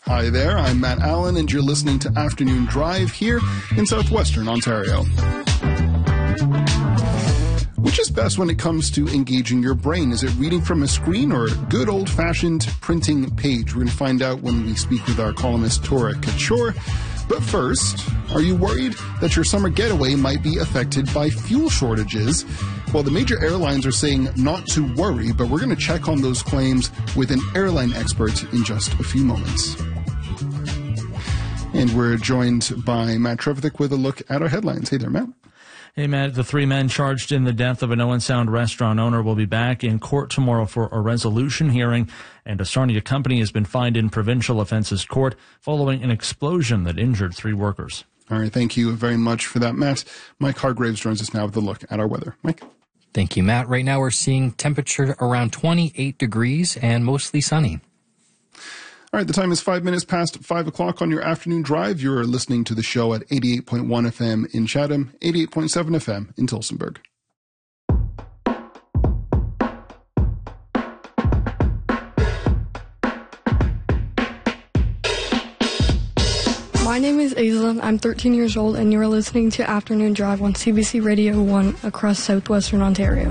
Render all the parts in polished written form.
Hi there, I'm Matt Allen, and you're listening to Afternoon Drive here in southwestern Ontario. Which is best when it comes to engaging your brain? Is it reading from a screen or a good old-fashioned printing page? We're going to find out when we speak with our columnist, Tora Kachor. But first, are you worried that your summer getaway might be affected by fuel shortages? Well, the major airlines are saying not to worry, but we're going to check on those claims with an airline expert in just a few moments. And we're joined by Matt Trevithick with a look at our headlines. Hey there, Matt. Hey, Matt. The three men charged in the death of an Owen Sound restaurant owner will be back in court tomorrow for a resolution hearing, and a Sarnia company has been fined in provincial offences court following an explosion that injured three workers. All right, thank you very much for that, Matt. Mike Hargraves joins us now with a look at our weather. Mike? Thank you, Matt. Right now we're seeing temperature around 28 degrees and mostly sunny. All right, the time is 5 minutes past 5 o'clock on your afternoon drive. You're listening to the show at 88.1 FM in Chatham, 88.7 FM in Tillsonburg. My name is Aislinn. I'm 13 years old, and you're listening to Afternoon Drive on CBC Radio 1 across southwestern Ontario.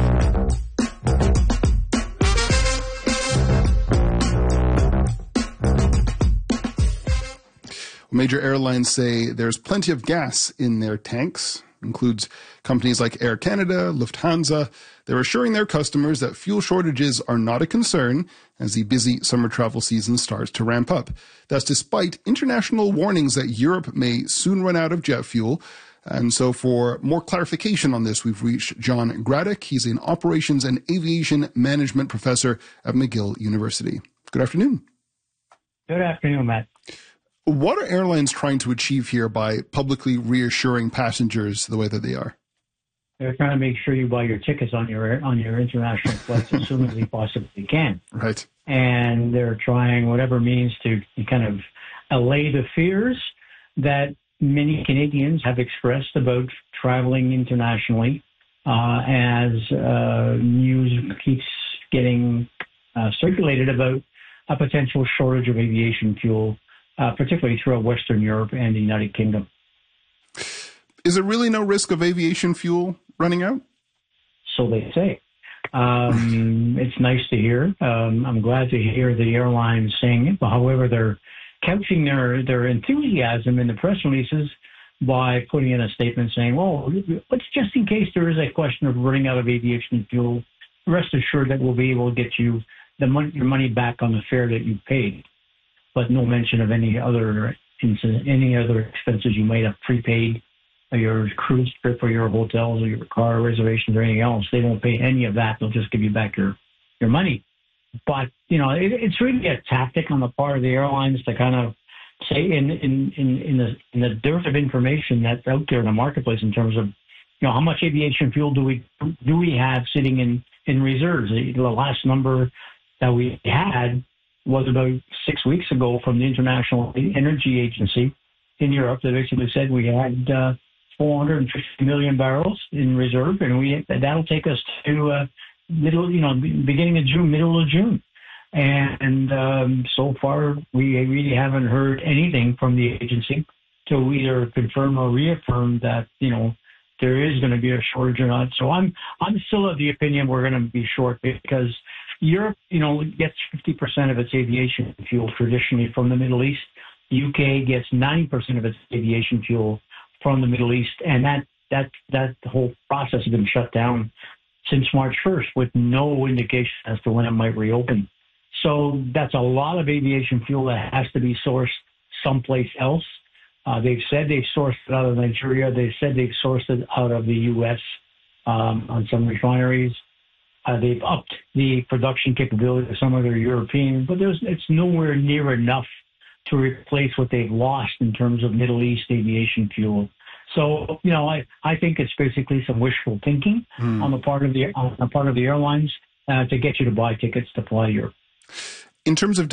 Major airlines say there's plenty of gas in their tanks. Includes companies like Air Canada, Lufthansa. They're assuring their customers that fuel shortages are not a concern as the busy summer travel season starts to ramp up. That's despite international warnings that Europe may soon run out of jet fuel. And so for more clarification on this, we've reached John Graddick. He's an operations and aviation management professor at McGill University. Good afternoon. Good afternoon, Matt. What are airlines trying to achieve here by publicly reassuring passengers the way that they are? They're trying to make sure you buy your tickets on your international flights as soon as they possibly can. Right. And they're trying whatever means to kind of allay the fears that many Canadians have expressed about traveling internationally as news keeps getting circulated about a potential shortage of aviation fuel, particularly throughout Western Europe and the United Kingdom. Is there really no risk of aviation fuel running out? So they say. It's nice to hear. I'm glad to hear the airlines saying it. But however, they're couching their enthusiasm in the press releases by putting in a statement saying, well, but just in case there is a question of running out of aviation fuel, rest assured that we'll be able to get you your money back on the fare that you paid. But no mention of any other expenses you might have prepaid, or your cruise trip or your hotels or your car reservations or anything else. They won't pay any of that. They'll just give you back your money. But, you know, it's really a tactic on the part of the airlines to kind of say in the dearth of information that's out there in the marketplace in terms of, you know, how much aviation fuel do we have sitting in reserves? The last number that we had was about 6 weeks ago from the International Energy Agency in Europe. They basically said we had 450 million barrels in reserve, and that'll take us to beginning of June, middle of June. And so far, we really haven't heard anything from the agency to either confirm or reaffirm that, you know, there is going to be a shortage or not. So I'm still of the opinion we're going to be short because Europe, you know, gets 50% of its aviation fuel traditionally from the Middle East. The UK gets 90% of its aviation fuel from the Middle East, and that whole process has been shut down since March 1st with no indication as to when it might reopen. So that's a lot of aviation fuel that has to be sourced someplace else. They've said they've sourced it out of Nigeria. They've said they've sourced it out of the U.S. On some refineries. They've upped the production capability of some of their European, but it's nowhere near enough to replace what they've lost in terms of Middle East aviation fuel. So, you know, I think it's basically some wishful thinking on the part of the airlines to get you to buy tickets to fly Europe. In terms of